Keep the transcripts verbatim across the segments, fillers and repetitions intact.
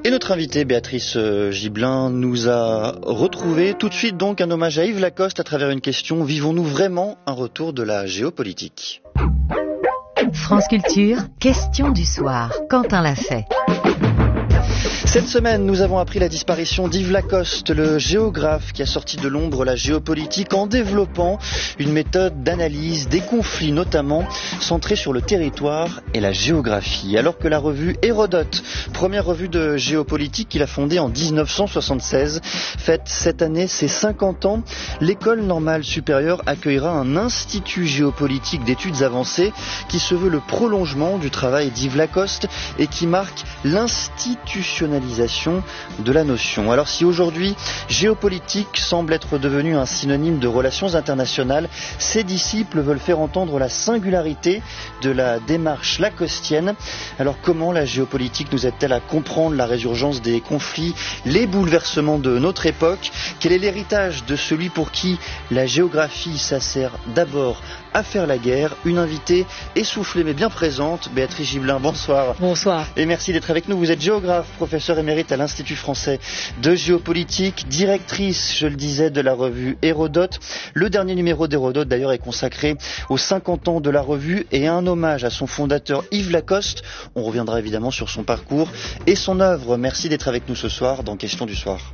Et notre invitée Béatrice Gibelin nous a retrouvé tout de suite donc un hommage à Yves Lacoste à travers une question: vivons-nous vraiment un retour de la géopolitique? France Culture, question du soir. Quentin l'a fait. Cette semaine, nous avons appris la disparition d'Yves Lacoste, le géographe qui a sorti de l'ombre la géopolitique en développant une méthode d'analyse des conflits, notamment centrée sur le territoire et la géographie. Alors que la revue Hérodote, première revue de géopolitique qu'il a fondée en dix-neuf cent soixante-seize, fête cette année ses cinquante ans, l'École normale supérieure accueillera un institut géopolitique d'études avancées qui se veut le prolongement du travail d'Yves Lacoste et qui marque l'institutionnalisation de la notion. Alors si aujourd'hui géopolitique semble être devenu un synonyme de relations internationales, ses disciples veulent faire entendre la singularité de la démarche lacostienne. Alors comment la géopolitique nous aide-t-elle à comprendre la résurgence des conflits, les bouleversements de notre époque? Quel est l'héritage de celui pour qui la géographie ça sert d'abord à faire la guerre? Une invitée essoufflée mais bien présente, Béatrice Gibelin, bonsoir. Bonsoir. Et merci d'être avec nous. Vous êtes géographe, professeur émérite à l'Institut français de géopolitique, directrice, je le disais, de la revue Hérodote. Le dernier numéro d'Hérodote d'ailleurs est consacré aux cinquante ans de la revue et un hommage à son fondateur Yves Lacoste. On reviendra évidemment sur son parcours et son œuvre. Merci d'être avec nous ce soir dans Question du soir.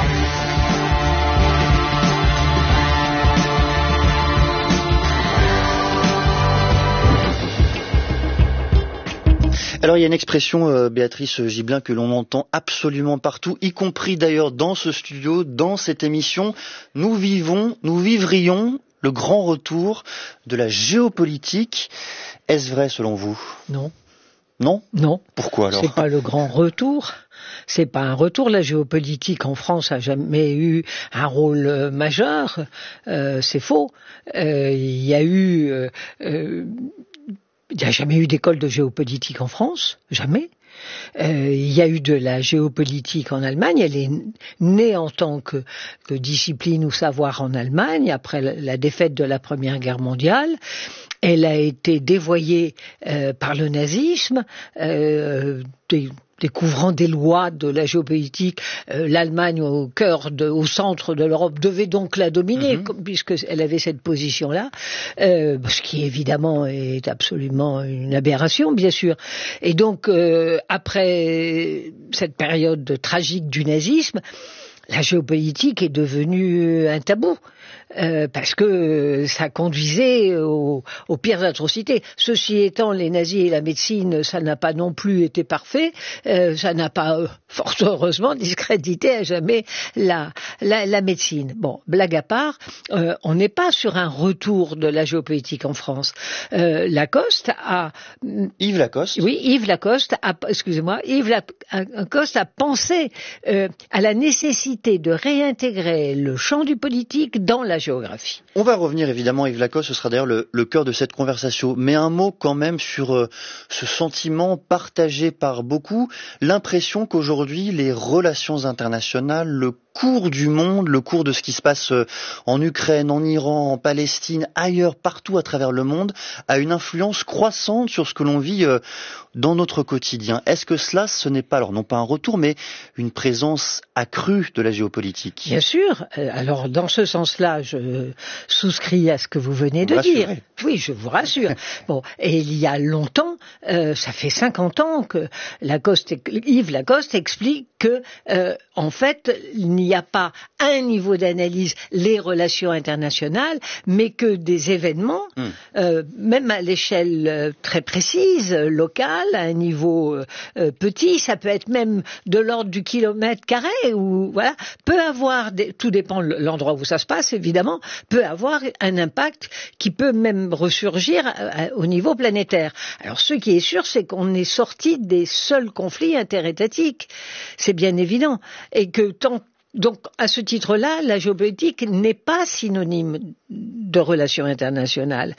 Alors il y a une expression, euh, Béatrice Gibelin, que l'on entend absolument partout, y compris d'ailleurs dans ce studio, dans cette émission. Nous vivons, nous vivrions le grand retour de la géopolitique. Est-ce vrai selon vous? Non. Non? Non. Pourquoi alors? C'est pas le grand retour. C'est pas un retour. La géopolitique en France a jamais eu un rôle euh, majeur. Euh, c'est faux. Euh, il y a eu... Euh, euh, Il n'y a jamais eu d'école de géopolitique en France, jamais. Euh, il y a eu de la géopolitique en Allemagne, elle est née en tant que, que discipline ou savoir en Allemagne, après la, la défaite de la Première Guerre mondiale. Elle a été dévoyée euh, par le nazisme, euh, des, découvrant des lois de la géopolitique. Euh, L'Allemagne, au cœur, de, au centre de l'Europe, devait donc la dominer, mm-hmm. puisqu'elle avait cette position-là, euh, ce qui évidemment est absolument une aberration, bien sûr. Et donc, euh, après cette période tragique du nazisme, la géopolitique est devenue un tabou. Euh, parce que ça conduisait aux, aux pires atrocités. Ceci étant, les nazis et la médecine, ça n'a pas non plus été parfait, euh, ça n'a pas, euh, fort heureusement, discrédité à jamais la, la, la médecine. Bon, blague à part, euh, on n'est pas sur un retour de la géopolitique en France. Euh, Lacoste a... Yves Lacoste Oui, Yves Lacoste a, excusez-moi, Yves Lacoste a pensé euh, à la nécessité de réintégrer le champ du politique dans la géographie. On va revenir évidemment, Yves Lacoste, ce sera d'ailleurs le, le cœur de cette conversation, mais un mot quand même sur euh, ce sentiment partagé par beaucoup, l'impression qu'aujourd'hui les relations internationales, le cours du monde, le cours de ce qui se passe en Ukraine, en Iran, en Palestine, ailleurs, partout à travers le monde, a une influence croissante sur ce que l'on vit euh, dans notre quotidien. Est-ce que cela, ce n'est pas, alors non pas un retour, mais une présence accrue de la géopolitique? Bien sûr. Alors, dans ce sens-là, je souscris à ce que vous venez de vous dire. rassurez. Oui, je vous rassure. Bon, et il y a longtemps, euh, ça fait cinquante ans que Lacoste, Yves Lacoste explique que, euh, en fait, il n'y a pas un niveau d'analyse, les relations internationales, mais que des événements, mm. euh, même à l'échelle euh, très précise, euh, locale, à un niveau euh, petit, ça peut être même de l'ordre du kilomètre carré, ou voilà, peut avoir, des, tout dépend de l'endroit où ça se passe, évidemment, peut avoir un impact qui peut même ressurgir euh, au niveau planétaire. Alors, ce qui est sûr, c'est qu'on est sorti des seuls conflits interétatiques. C'est bien évident. Et que tant Donc, à ce titre-là, la géopolitique n'est pas synonyme de relations internationales.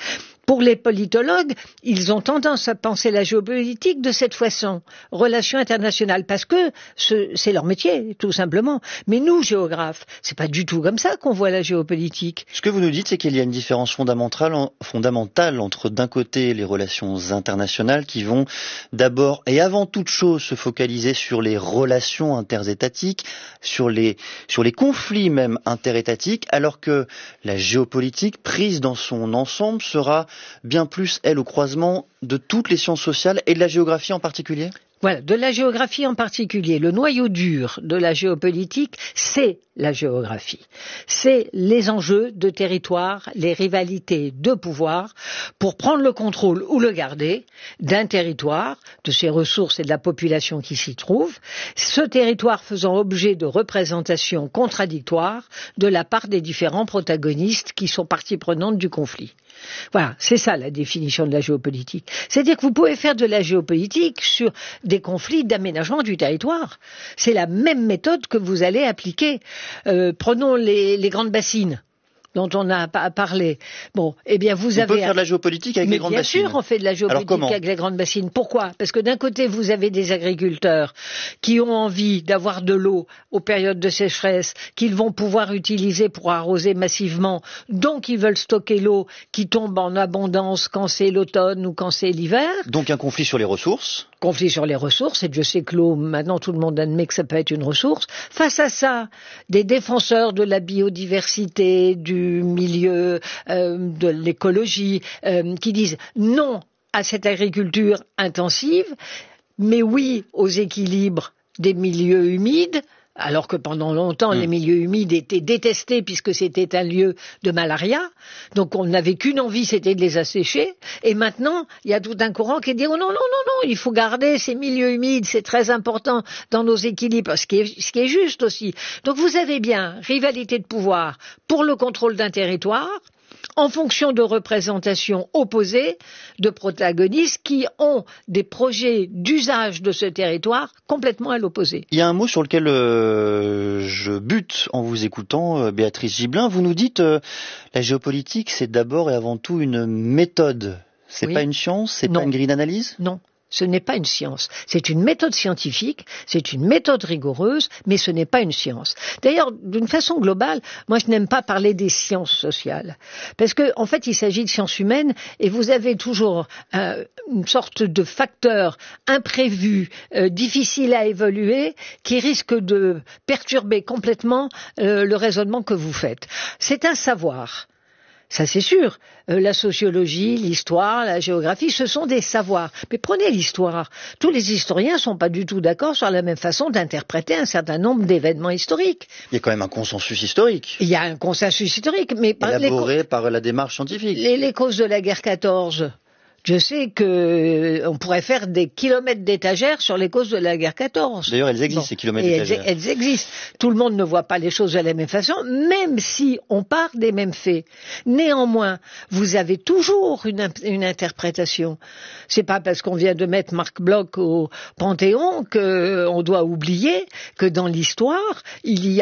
Pour les politologues, ils ont tendance à penser la géopolitique de cette façon, relations internationales, parce que ce, c'est leur métier, tout simplement. Mais nous, géographes, c'est pas du tout comme ça qu'on voit la géopolitique. Ce que vous nous dites, c'est qu'il y a une différence fondamentale, fondamentale entre d'un côté les relations internationales qui vont d'abord et avant toute chose se focaliser sur les relations interétatiques, sur les, sur les conflits même interétatiques, alors que la géopolitique, prise dans son ensemble, sera bien plus, elle, au croisement de toutes les sciences sociales et de la géographie en particulier ? Voilà, de la géographie en particulier. Le noyau dur de la géopolitique, c'est la géographie. C'est les enjeux de territoire, les rivalités de pouvoir pour prendre le contrôle ou le garder d'un territoire, de ses ressources et de la population qui s'y trouve, ce territoire faisant objet de représentations contradictoires de la part des différents protagonistes qui sont partie prenante du conflit. Voilà, c'est ça la définition de la géopolitique. C'est-à-dire que vous pouvez faire de la géopolitique sur des conflits d'aménagement du territoire. C'est la même méthode que vous allez appliquer. Euh, prenons les, les grandes bassines dont on a parlé. Bon, eh bien vous on avez... On peut faire de la géopolitique avec Mais les grandes bien bassines. Bien sûr, on fait de la géopolitique avec les grandes bassines. Pourquoi ? Parce que d'un côté, vous avez des agriculteurs qui ont envie d'avoir de l'eau aux périodes de sécheresse, qu'ils vont pouvoir utiliser pour arroser massivement, donc ils veulent stocker l'eau qui tombe en abondance quand c'est l'automne ou quand c'est l'hiver. Donc un conflit sur les ressources. Conflit sur les ressources, et Dieu sait que l'eau, maintenant tout le monde admet que ça peut être une ressource. Face à ça, des défenseurs de la biodiversité, du milieu, euh, de l'écologie, euh, qui disent non à cette agriculture intensive, mais oui aux équilibres des milieux humides, alors que pendant longtemps, mmh. les milieux humides étaient détestés puisque c'était un lieu de malaria. Donc on n'avait qu'une envie, c'était de les assécher. Et maintenant, il y a tout un courant qui dit oh non, non, non, non, il faut garder ces milieux humides, c'est très important dans nos équilibres, ce qui est, ce qui est juste aussi. Donc vous avez bien rivalité de pouvoir pour le contrôle d'un territoire, en fonction de représentations opposées de protagonistes qui ont des projets d'usage de ce territoire complètement à l'opposé. Il y a un mot sur lequel euh, je bute en vous écoutant, euh, Béatrice Gibelin. Vous nous dites euh, la géopolitique, c'est d'abord et avant tout une méthode. C'est oui. pas une science, c'est non. pas une grille d'analyse ? Non. Ce n'est pas une science. C'est une méthode scientifique, c'est une méthode rigoureuse, mais ce n'est pas une science. D'ailleurs, d'une façon globale, moi je n'aime pas parler des sciences sociales. Parce que, en fait, il s'agit de sciences humaines et vous avez toujours euh, une sorte de facteur imprévu, euh, difficile à évaluer, qui risque de perturber complètement euh, le raisonnement que vous faites. C'est un savoir. Ça, c'est sûr. Euh, la sociologie, l'histoire, la géographie, ce sont des savoirs. Mais prenez l'histoire. Tous les historiens ne sont pas du tout d'accord sur la même façon d'interpréter un certain nombre d'événements historiques. Il y a quand même un consensus historique. Il y a un consensus historique, mais... élaboré les... par la démarche scientifique. Les, les causes de la guerre quatorze... Je sais qu'on pourrait faire des kilomètres d'étagères sur les causes de la guerre quatorze. D'ailleurs, elles existent, bon. ces kilomètres d'étagères. Elles, elles existent. Tout le monde ne voit pas les choses de la même façon, même si on part des mêmes faits. Néanmoins, vous avez toujours une, une interprétation. C'est pas parce qu'on vient de mettre Marc Bloch au Panthéon qu'on doit oublier que dans l'histoire, il y a